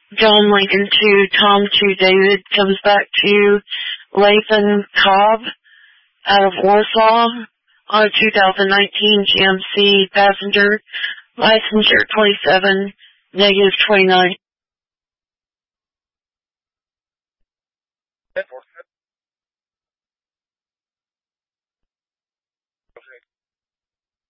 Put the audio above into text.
John Lincoln 2, Tom 2, David comes back to Lathan Cobb out of Warsaw on a 2019 GMC passenger, licensure 27, negative 29.